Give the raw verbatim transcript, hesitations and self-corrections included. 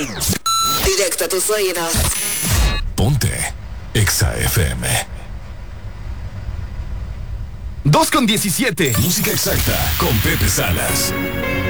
Directo a tus oídos. Ponte Exa F M. dos con diecisiete. Música exacta con Pepe Salas.